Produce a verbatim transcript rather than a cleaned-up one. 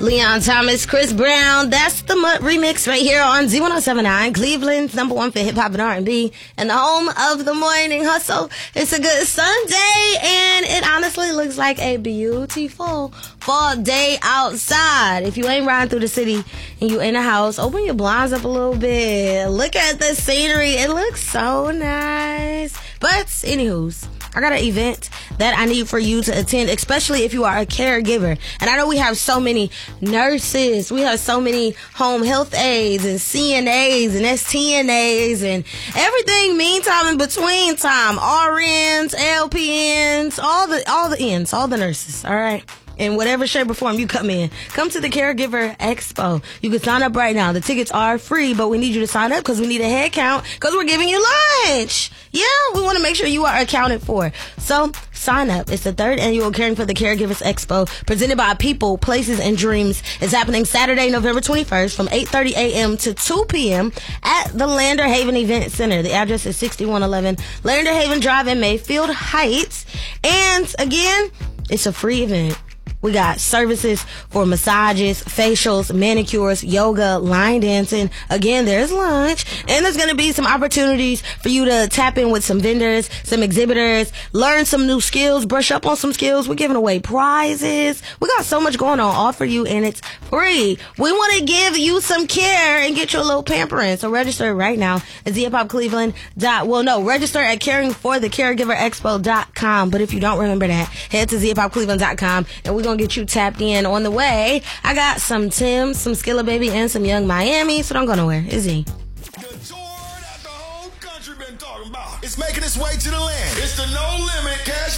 Leon Thomas, Chris Brown. That's the Mutt remix right here on Z ten seventy-nine, Cleveland's number one for hip hop and R and B, and the home of the morning hustle. It's a good Sunday, and it honestly looks like a beautiful fall day outside. If you ain't riding through the city and you in the house, open your blinds up a little bit. Look at the scenery. It looks so nice. But anywho's, I got an event that I need for you to attend, especially if you are a caregiver. And I know we have so many nurses, we have so many home health aides and C N As and S T N As and everything meantime in between time. R Ns, L P Ns, all the all the Ns, all the nurses, all right? In whatever shape or form you come in, come to the Caregiver Expo. You can sign up right now. The tickets are free, but we need you to sign up because we need a head count because we're giving you lunch. Yeah, we want to make sure you are accounted for. So sign up. It's the third annual Caring for the Caregivers Expo presented by People, Places, and Dreams. It's happening Saturday, November twenty-first from eight thirty a.m. to two p.m. at the Lander Haven Event Center. The address is sixty-one eleven Lander Haven Drive in Mayfield Heights. And again, it's a free event. We got services for massages, facials, manicures, yoga, line dancing. Again, there's lunch. And there's going to be some opportunities for you to tap in with some vendors, some exhibitors, learn some new skills, brush up on some skills. We're giving away prizes. We got so much going on all for you, and it's free. We want to give you some care and get you a little pampering. So register right now at Z Hip Hop Cleveland. Well, no, register at caring for the caregiver expo dot com. But if you don't remember that, head to Z Hip Hop Cleveland dot com, and we're going to get you tapped in. On the way, I got some Tim's, some Skilla Baby, and some Young Miami, so don't go nowhere. Is he? The tour that the whole country been talking about. It's making its way to the land. It's the No Limit Cash